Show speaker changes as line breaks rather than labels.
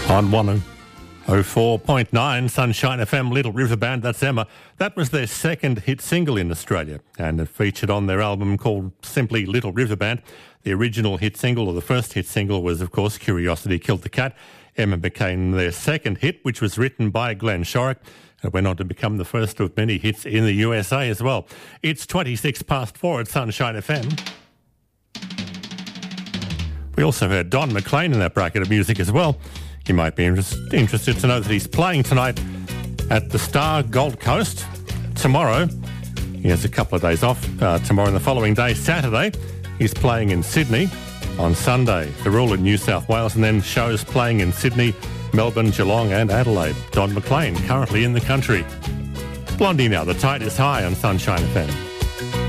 On 104.9 Sunshine FM, Little River Band, that's Emma. That was their second hit single in Australia, and it featured on their album called simply Little River Band. The original hit single, or the first hit single, was of course Curiosity Killed the Cat. Emma became their second hit, which was written by Glenn Shorrock. It went on to become the first of many hits in the USA as well. It's 4 at Sunshine FM. We also heard Don McLean in that bracket of music as well. You might be interested to know that he's playing tonight at the Star Gold Coast. Tomorrow, he has a couple of days off. Tomorrow and the following day, Saturday, he's playing in Sydney. On Sunday, they're all in New South Wales, and then shows playing in Sydney, Melbourne, Geelong and Adelaide. Don McLean currently in the country. Blondie now, The Tide is High on Sunshine FM.